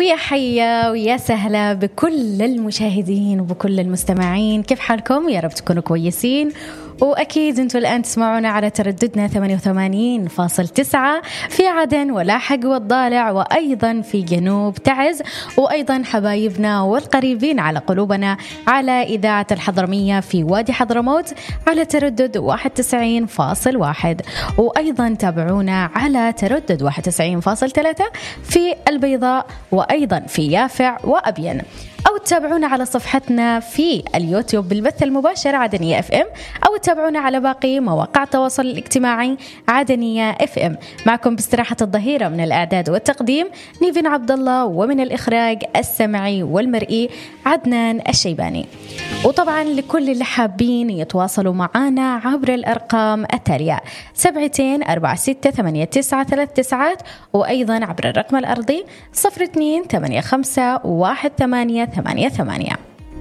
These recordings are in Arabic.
ويا حيا ويا سهلا بكل المشاهدين وبكل المستمعين. كيف حالكم؟ يا رب تكونوا كويسين. وأكيد أنتوا الآن تسمعونا على ترددنا 88.9 في عدن ولاحق والضالع، وأيضا في جنوب تعز، وأيضا حبايبنا والقريبين على قلوبنا على إذاعة الحضرمية في وادي حضرموت على تردد 91.1، وأيضا تابعونا على تردد 91.3 في البيضاء، وأيضا في يافع وأبين، أو تتابعونا على صفحتنا في اليوتيوب بالبث المباشر عدنية FM، أو تتابعونا على باقي مواقع التواصل الاجتماعي عدنية FM. معكم باستراحة الظهيرة من الإعداد والتقديم نيفين عبد الله، ومن الإخراج السمعي والمرئي عدنان الشيباني. وطبعا لكل اللي حابين يتواصلوا معنا عبر الأرقام التالية 72468939، وأيضا عبر الرقم الأرضي 02851888.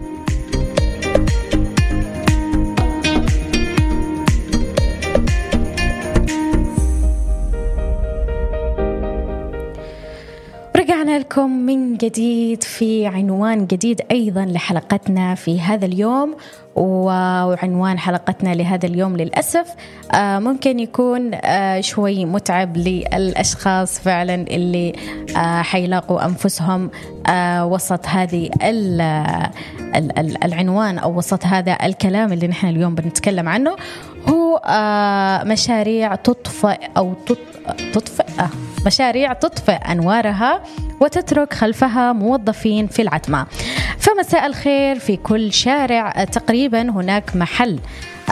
رجعنا لكم من جديد في عنوان جديد أيضا لحلقتنا في هذا اليوم. وعنوان حلقتنا لهذا اليوم للأسف ممكن يكون شوي متعب للأشخاص فعلا اللي حيلاقوا أنفسهم وسط هذه العنوان أو وسط هذا الكلام اللي نحن اليوم بنتكلم عنه. هو مشاريع مشاريع تطفئ أنوارها وتترك خلفها موظفين في العتمة. فمساء الخير. في كل شارع تقريبا هناك محل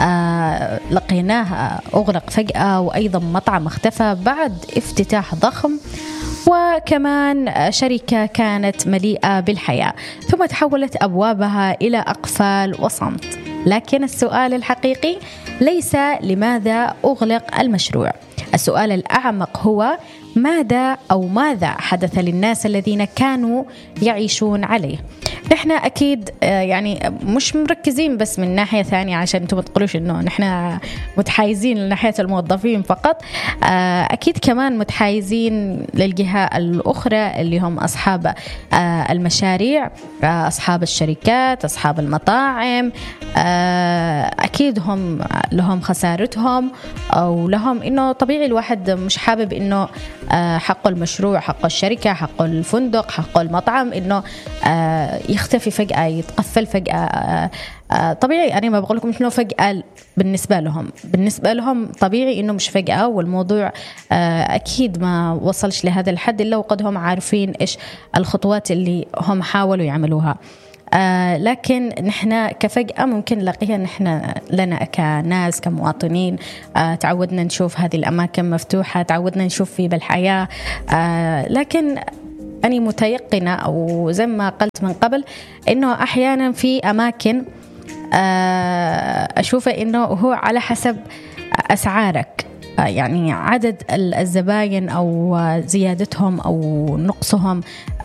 لقيناه أغلق فجأة، وأيضا مطعم اختفى بعد افتتاح ضخم، وكمان شركة كانت مليئة بالحياة ثم تحولت أبوابها إلى أقفال وصمت. لكن السؤال الحقيقي ليس لماذا أغلق المشروع، السؤال الأعمق هو ماذا حدث للناس الذين كانوا يعيشون عليه. نحن أكيد يعني مش مركزين بس من ناحية ثانية عشان أنتم ما تقولوش إنه نحن متحيزين لناحية الموظفين فقط، أكيد كمان متحيزين للجهة الأخرى اللي هم أصحاب المشاريع، أصحاب الشركات، أصحاب المطاعم. أكيد هم لهم خسارتهم، أو لهم إنه طبيعي الواحد مش حابب إنه حق المشروع، حق الشركة، حق الفندق، حق المطعم إنه يختفي فجأة، يتقفل فجأة. طبيعي أنا ما بقول لكم إنه فجأة بالنسبة لهم طبيعي إنه مش فجأة، والموضوع أكيد ما وصلش لهذا الحد إلا وقد هم عارفين إيش الخطوات اللي هم حاولوا يعملوها. لكن نحن كفجأة ممكن نلاقيها نحن لنا كناس كمواطنين تعودنا نشوف هذه الأماكن مفتوحة، تعودنا نشوف في بالحياة. لكن أنا متيقنة أو زي ما قلت من قبل إنه أحيانا في أماكن أشوف إنه هو على حسب أسعارك، يعني عدد الزباين أو زيادتهم أو نقصهم.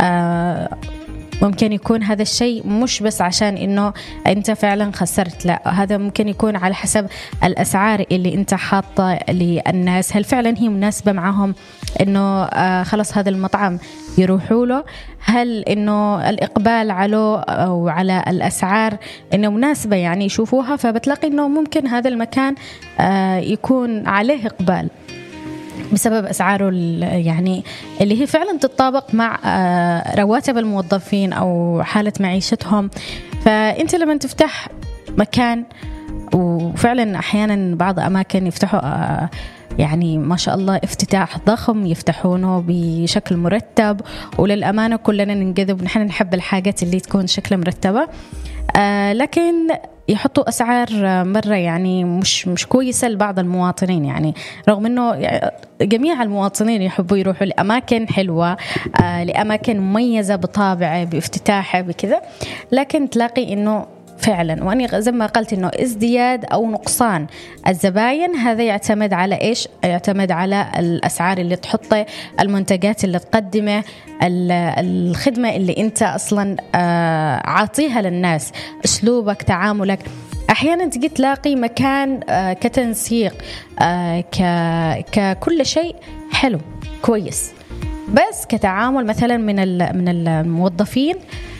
ممكن يكون هذا الشيء مش بس عشان إنه أنت فعلا خسرت، لا، هذا ممكن يكون على حسب الأسعار اللي أنت حاطة للناس. هل فعلا هي مناسبة معهم إنه خلص هذا المطعم يروحوا له؟ هل إنه الإقبال عليه أو على الأسعار إنه مناسبة يعني يشوفوها؟ فبتلاقي إنه ممكن هذا المكان يكون عليه إقبال بسبب أسعاره يعني اللي هي فعلا تتطابق مع رواتب الموظفين أو حالة معيشتهم. فأنت لما تفتح مكان، وفعلا أحيانا بعض أماكن يفتحوا يعني ما شاء الله افتتاح ضخم، يفتحونه بشكل مرتب، وللأمانة كلنا ننجذب، نحن نحب الحاجات اللي تكون شكل مرتبة، لكن يحطوا أسعار مرة يعني مش كويسة لبعض المواطنين. يعني رغم أنه جميع المواطنين يحبوا يروحوا لأماكن حلوة، لأماكن مميزة بطابعه بافتتاحه بكذا، لكن تلاقي أنه فعلا، وأنا زي ما قلت إنه ازدياد أو نقصان الزباين هذا يعتمد على إيش؟ يعتمد على الأسعار اللي تحطه، المنتجات اللي تقدمه، الخدمة اللي أنت أصلا عاطيها للناس، أسلوبك، تعاملك. أحيانا تجي تلاقي مكان كتنسيق ككل شيء حلو كويس، بس كتعامل مثلا من الموظفين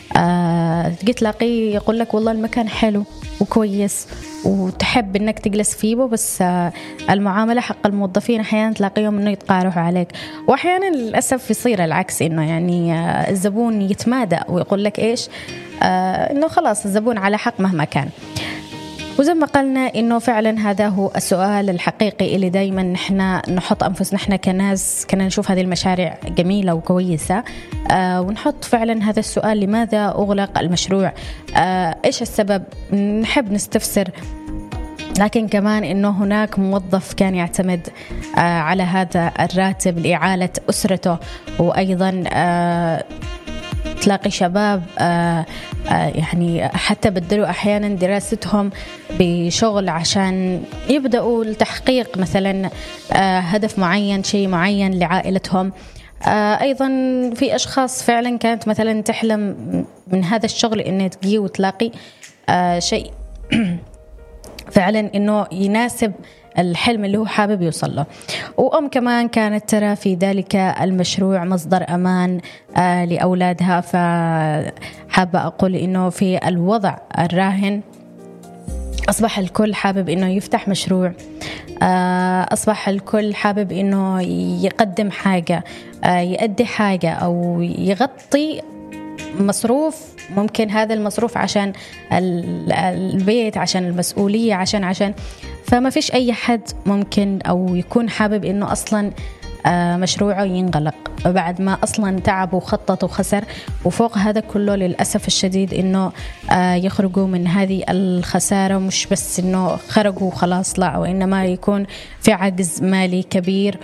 تجي تلاقيه يقول لك والله المكان حلو وكويس وتحب انك تجلس فيه، بس المعامله حق الموظفين احيانا تلاقيهم انه يتقارحوا عليك، واحيانا للاسف يصير العكس، انه يعني الزبون يتمادى ويقول لك ايش انه خلاص الزبون على حق مهما كان. وزي ما قلنا إنه فعلا هذا هو السؤال الحقيقي اللي دايما نحنا نحط أنفسنا إحنا كناس كنا نشوف هذه المشاريع جميلة وكويسة، ونحط فعلا هذا السؤال: لماذا أغلق المشروع؟ إيش السبب؟ نحب نستفسر. لكن كمان إنه هناك موظف كان يعتمد على هذا الراتب لإعالة أسرته، وأيضا تلاقي شباب يعني حتى بدلوا أحيانا دراستهم بشغل عشان يبدأوا التحقيق مثلا هدف معين، شيء معين لعائلتهم. أيضا في أشخاص فعلا كانت مثلا تحلم من هذا الشغل إنه تجي وتلاقي شيء فعلا إنه يناسب الحلم اللي هو حابب يوصل له. وأم كمان كانت ترى في ذلك المشروع مصدر أمان لأولادها. فحابة أقول إنه في الوضع الراهن أصبح الكل حابب إنه يفتح مشروع، أصبح الكل حابب إنه يقدم حاجة، يؤدي حاجة أو يغطي مصروف، ممكن هذا المصروف عشان البيت، عشان المسؤولية، عشان فما فيش أي حد ممكن أو يكون حابب إنه أصلا مشروعه ينغلق بعد ما أصلا تعب وخطط وخسر. وفوق هذا كله للأسف الشديد إنه يخرجوا من هذه الخسارة، مش بس إنه خرجوا وخلاص، لا، وإنما يكون في عجز مالي كبير.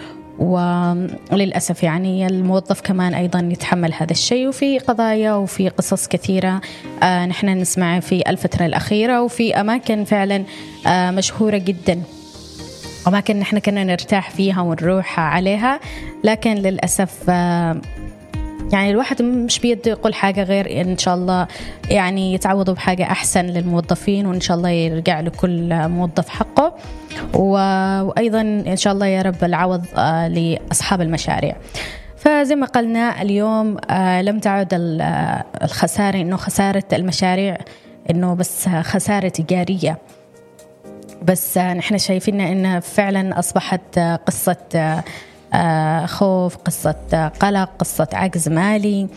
وللأسف يعني الموظف كمان أيضا يتحمل هذا الشيء. وفي قضايا وفي قصص كثيرة نحن نسمع في الفترة الأخيرة، وفي أماكن فعلا مشهورة جدا، أماكن نحن كنا نرتاح فيها ونروح عليها، لكن للأسف يعني الواحد مش بيده يقول حاجة غير إن شاء الله يعني يتعوضوا بحاجة أحسن للموظفين، وإن شاء الله يرجع لكل موظف حقه، وأيضا إن شاء الله يا رب العوض لأصحاب المشاريع. فزي ما قلنا اليوم لم تعد الخسارة إنه خسارة المشاريع إنه بس خسارة تجارية، بس نحن شايفين إن فعلا أصبحت قصة خوف، قصة قلق، قصة عجز مالي،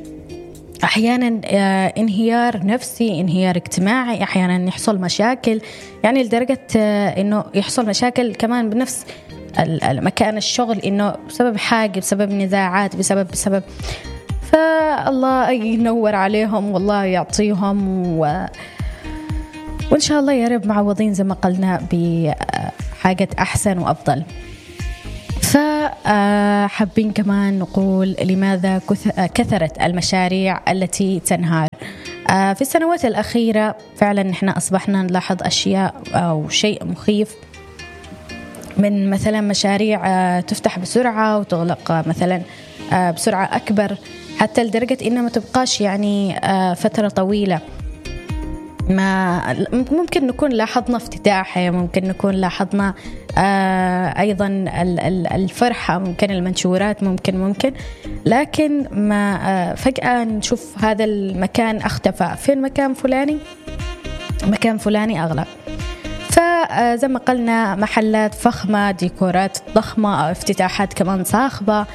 أحيانا انهيار نفسي، انهيار اجتماعي، أحيانا يحصل مشاكل، يعني لدرجة إنه يحصل مشاكل كمان بنفس مكان الشغل، إنه بسبب حاجة، بسبب نزاعات، بسبب فالله ينور عليهم والله يعطيهم، وإن شاء الله يا رب معوضين زي ما قلنا بحاجة أحسن وأفضل. فحابين كمان نقول لماذا كثرت المشاريع التي تنهار في السنوات الأخيرة. فعلا نحن أصبحنا نلاحظ أشياء أو شيء مخيف، من مثلا مشاريع تفتح بسرعة وتغلق مثلا بسرعة أكبر، حتى لدرجة إنها ما تبقاش يعني فترة طويلة. ما ممكن نكون لاحظنا افتتاحها، ممكن نكون لاحظنا أيضا الفرحة، ممكن المنشورات، ممكن لكن ما فجأة نشوف هذا المكان اختفى، في المكان فلاني، مكان فلاني أغلق. فزي ما قلنا محلات فخمة، ديكورات ضخمة، افتتاحات كمان صاخبة،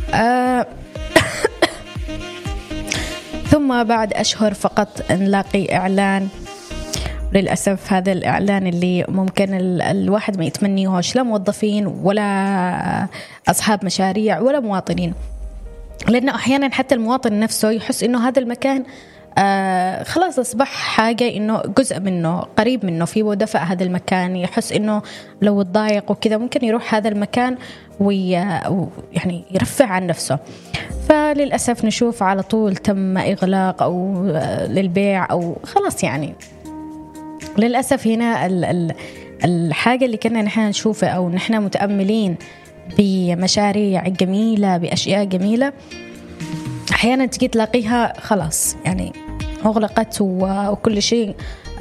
ثم بعد أشهر فقط نلاقي إعلان. للأسف هذا الإعلان اللي ممكن الواحد ما يتمنيهوش، لا موظفين ولا أصحاب مشاريع ولا مواطنين، لأنه أحيانا حتى المواطن نفسه يحس إنه هذا المكان خلاص أصبح حاجة، إنه جزء منه، قريب منه، في ودفع هذا المكان، يحس إنه لو تضايق وكذا ممكن يروح هذا المكان ويعني يرفع عن نفسه. فللأسف نشوف على طول تم إغلاق أو للبيع أو خلاص. يعني للأسف هنا الحاجة اللي كنا نحن نشوفها أو نحن متأملين بمشاريع جميلة، بأشياء جميلة، أحيانا تجي تلاقيها خلاص يعني أغلقت وكل شيء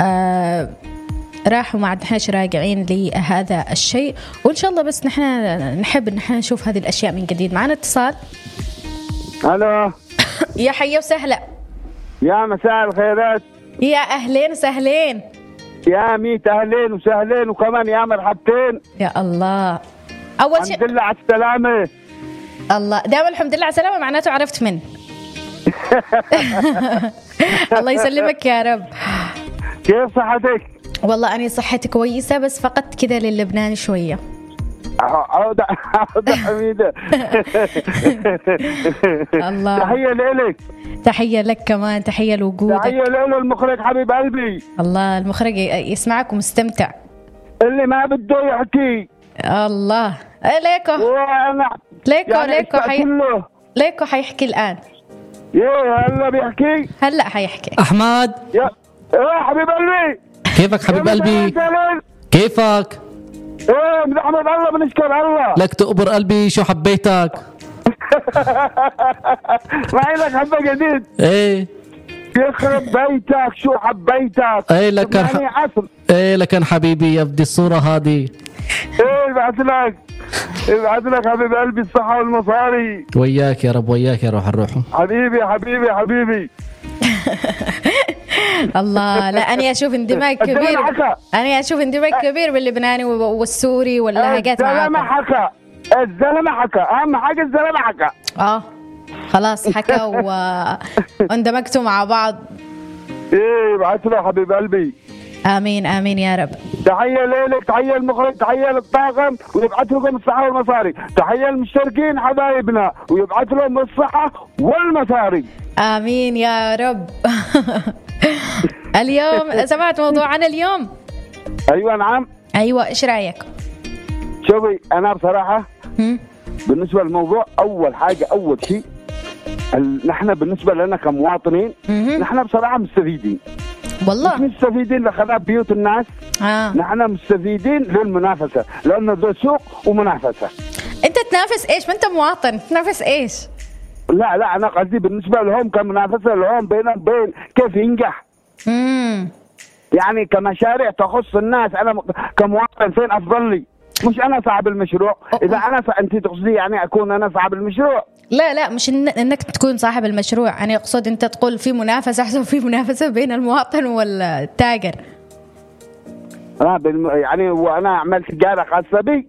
راح، وما عاد نحنش راجعين لهذا الشيء. وإن شاء الله بس نحن نحب نحن نشوف هذه الأشياء من جديد. معنا اتصال. الو. يا حيا وسهلا. يا مساء الخيرات. يا أهلين وسهلين. يا ميت أهلين وسهلين وكمان يا مرحبتين. يا الله. أول شيء الحمد لله على السلامة. الله دائما الحمد لله على السلامة، معناته عرفت من. الله يسلمك يا رب. كيف صحتك؟ والله أنا صحتي كويسة، بس فقدت كذا للبناني شوية. عودة حميدة. الله. تحية لك. تحية لك كمان، تحية لوجودك. تحية له المخرج حبيب قلبي. الله، المخرج يسمعك ومستمتع. اللي ما بده يحكي. الله ليكو وانا ليكو حيحكي الآن. هلا بيحكي. هلا حيحكي أحمد. يا حبيب قلبي. كيفك حبيب قلبي؟ كيفك؟ بنحمد الله بنشكر الله. لك تقبر قلبي، شو حبيتك؟ معي لك حبة جديد. ايه يخرب بيتك شو حبيتك. ايه لكن ايه لكن حبيبي يبدي الصورة هذه. ايه ابعث لك حبيب قلبي الصحة والمصاري. وياك يا رب، وياك يا روح الروح. حبيبي. الله، لا أنا أشوف اندماج كبير. أنا أشوف اندماج كبير باللبناني والسوري واللهجات معاكم. الزلمة حكى أهم حاجة، الزلمة حكى. خلاص حكى واندمجتوا مع بعض. ايه ابعث له حبيب قلبي. آمين آمين يا رب. تحية لك، تحية للمخرج، تحية للطاقم، ويبعث لكم الصحة والمصاري. تحية للمشتركين حبايبنا، ويبعث لهم الصحة والمصاري. آمين يا رب. اليوم سمعت موضوعنا اليوم؟ أيوة نعم. أيوة، إيش رأيك؟ شوفي أنا بصراحة بالنسبة للموضوع، أول شيء نحن بالنسبة لنا كمواطنين نحن بصراحة مستفيدين. والله مش مستفيدين لخراب بيوت الناس. نحن مستفيدين للمنافسة، لأنه ده سوق ومنافسة. أنت تنافس إيش؟ ما أنت مواطن، تنافس إيش؟ لا أنا قصدي بالنسبة لهم كمنافسة لهم بين كيف ينجح. يعني كمشاريع تخص الناس، أنا كمواطن فين أفضل لي؟ مش أنا صاحب المشروع. إذا أنت تقصدي يعني أكون أنا صاحب المشروع. لا مش إنك تكون صاحب المشروع، أنا أقصد أنت تقول في منافسة، أحسن في منافسة بين المواطن والتاجر. يعني وأنا أعمل تجارة خاصة بي.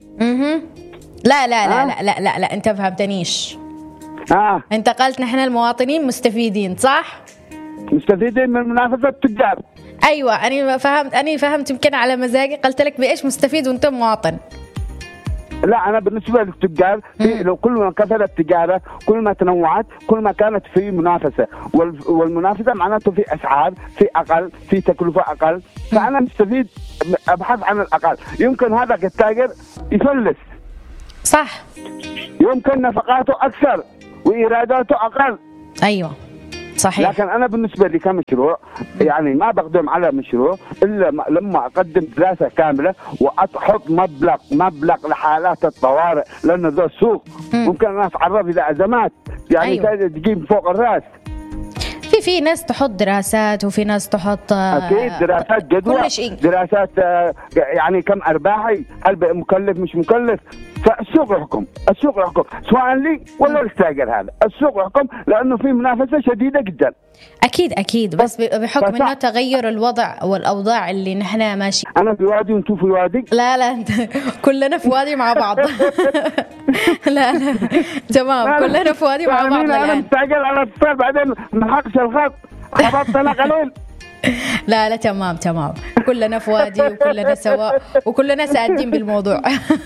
لا أنت فهمتنيش. أنت قلت نحن المواطنين مستفيدين، صح؟ مستفيدين من منافسة التجار. أيوة، أنا فهمت يمكن على مزاجي، قلت لك بإيش مستفيد وأنت مواطن. لا أنا بالنسبة للتجار لو كل ما كثرت التجارة، كل ما تنوعت، كل ما كانت في منافسة، والمنافسة معناته في أسعار، في أقل، في تكلفة أقل. فأنا مستفيد، أبحث عن الأقل. يمكن هذا التاجر يفلس، صح، يمكن نفقاته أكثر وإيراداته أقل. أيوة صحيح. لكن أنا بالنسبة لي كمشروع يعني ما بقدم على مشروع إلا لما أقدم دراسة كاملة وأحط مبلغ لحالات الطوارئ، لأن ذا السوق ممكن أن أتعرض إلى أزمات يعني تجيب فوق الرأس. في ناس تحط دراسات، وفي ناس تحط أكيد دراسات جدوى، دراسات يعني كم أرباحي، هل مكلف مش مكلف. فالسوق يحكم، سواء لي ولا للتاجر. هذا السوق يحكم لأنه في منافسة شديدة جدا. أكيد بس بحكم إنه تغير الوضع والأوضاع اللي نحن ماشي. أنا في وادي وأنتوا في وادي. لا كلنا في وادي مع بعض. لا تمام، كلنا في وادي مع بعض. أنا مستعجل على الاتصال بعدين ما حقش الخط، خبطت أنا قليل. لا تمام، كلنا في وادي وكلنا سواء وكلنا سعيدين بالموضوع.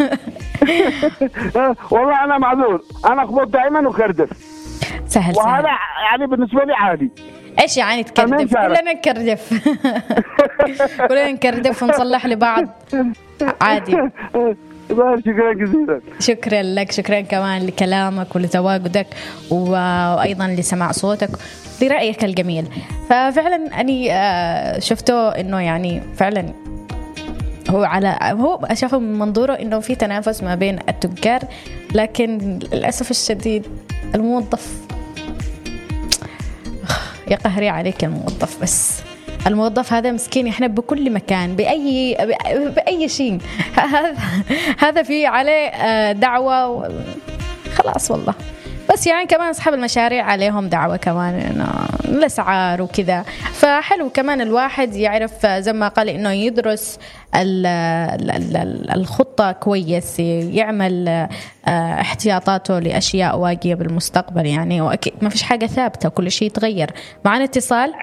والله أنا معذور، أنا أخبط دائما وكردف سهل. وهذا يعني بالنسبة لي عادي. إيش يعني تكردف؟ كلنا نكردف. كلنا نكردف ونصلح لبعض عادي. شكرا جزيلا. شكرا لك، شكرا كمان لكلامك ولتواجدك وأيضا لسماع صوتك لرأيك الجميل. ففعلا أني شفته إنه يعني فعلا هو أشوفه من منظوره إنه في تنافس ما بين التجار، لكن للأسف الشديد الموظف يا قهري عليك الموظف. بس الموظف هذا مسكين يحن بكل مكان بأي شيء. هذا في عليه دعوة خلاص والله بس يعني كمان أصحاب المشاريع عليهم دعوة كمان إنه الأسعار وكذا، فحلو كمان الواحد يعرف زي ما قال إنه يدرس الخطة كويس، يعمل احتياطاته لأشياء واقية بالمستقبل يعني، وأكيد ما فيش حاجة ثابتة، كل شيء يتغير. معنا اتصال.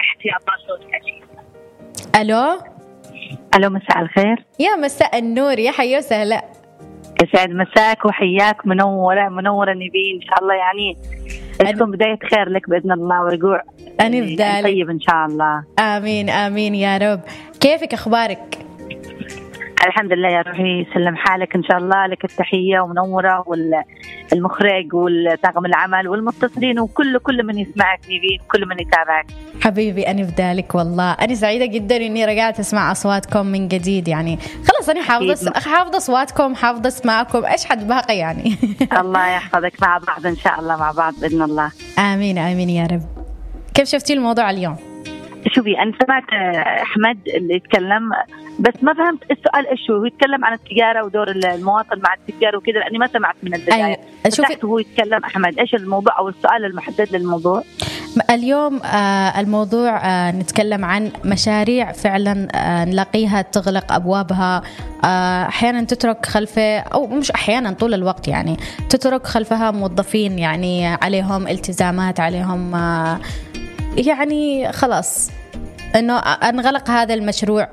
ألو مساء الخير. يا مساء النور، يا حيا وسهلا. يسعد مساك وحياك، منورة نبيل إن شاء الله، يعني تكون بداية خير لك بإذن الله ورجوع طيب إن شاء الله. آمين آمين يا رب. كيفك أخبارك؟ الحمد لله يا روحي، سلم حالك إن شاء الله. لك التحية ومنورة، والمخرج والطاقم العمل والمتصلين وكل من يسمعك نبيل، كل من يتابعك حبيبي. أنا بدالك والله، أنا سعيدة جدا إني رجعت أسمع أصواتكم من جديد، يعني خلاص أنا حافظة أصواتكم، حافظة اسمعكم، إيش حد باقي يعني. الله يحفظك، مع بعض إن شاء الله، مع بعض بإذن الله. آمين آمين يا رب. كيف شفتي الموضوع اليوم؟ شوفي، أنا سمعت أحمد اللي يتكلم، بس ما فهمت السؤال إيش هو يتكلم عن التجارة ودور المواطن مع التجار وكذا، لأني ما سمعت من البداية. شوفي هو يتكلم أحمد إيش الموضوع أو السؤال المحدد للموضوع اليوم. الموضوع نتكلم عن مشاريع فعلا نلاقيها تغلق أبوابها، أحيانا تترك خلفه، أو مش أحيانا طول الوقت يعني تترك خلفها موظفين يعني عليهم التزامات، عليهم يعني خلاص إنه انغلق هذا المشروع.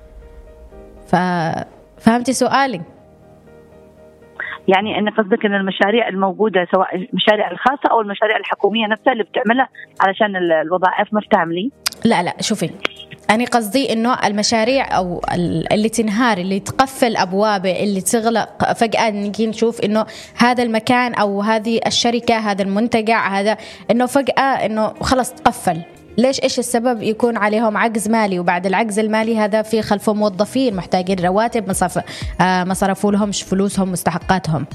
فهمتي سؤالي؟ يعني أن قصدك أن المشاريع الموجودة سواء المشاريع الخاصة أو المشاريع الحكومية نفسها اللي بتعملها علشان الوظائف ما بتعملي؟ لا شوفي، أنا قصدي إنه المشاريع أو اللي تنهار، اللي تقفل أبوابه، اللي تغلق فجأة، نجي نشوف إنه هذا المكان أو هذه الشركة، هذا المنتجع، هذا إنه فجأة إنه خلاص تقفل. ليش؟ إيش السبب؟ يكون عليهم عجز مالي، وبعد العجز المالي هذا في خلفه موظفين محتاجين رواتب، ما صرفوا لهمش فلوسهم مستحقاتهم.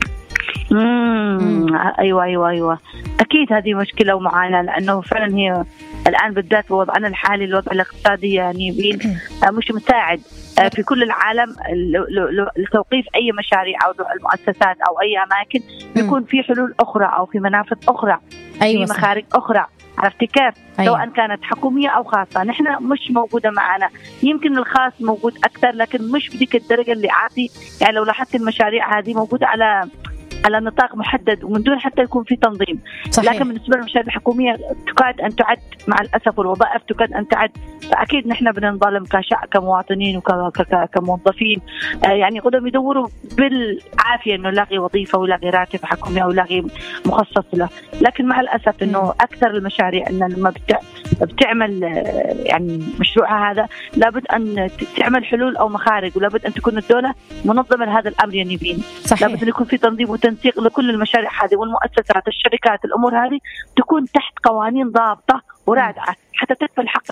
أيوة أكيد هذه مشكلة ومعاناة، لأنه فعلا هي الآن بالذات بوضعنا الحالي الوضع الاقتصادي يعني مش مساعد في كل العالم لتوقيف أي مشاريع أو المؤسسات أو أي أماكن، يكون في حلول أخرى أو في منافذ أخرى، في مخارج أخرى. عرفتي كيف؟ سواء كانت حكومية أو خاصة، نحن مش موجودة معنا. يمكن الخاص موجود أكثر، لكن مش بديك الدرجة اللي عاطي. يعني لو لاحظت المشاريع هذه موجودة على نطاق محدد ومن دون حتى يكون في تنظيم. صحيح. لكن بالنسبة للمشاريع الحكومية تكاد أن تعد، مع الأسف، والوظائف تكاد أن تعد. فأكيد نحن بننظلم كمواطنين وكموظفين، يعني قدام يدوروا بالعافية إنه يلاقي وظيفة ويلاقي راتب حكومي أو يلاقي مخصص له. لكن مع الأسف إنه أكثر المشاريع إن لما بتعمل يعني مشروعها هذا لابد أن تعمل حلول أو مخارج، ولابد أن تكون الدولة منظمة لهذا الأمر ينبين. لابد أن يكون في تنظيم وتنسيق لكل المشاريع هذه والمؤسسات، الشركات، الأمور هذه تكون تحت قوانين ضابطة ورادعة حتى تكفل حق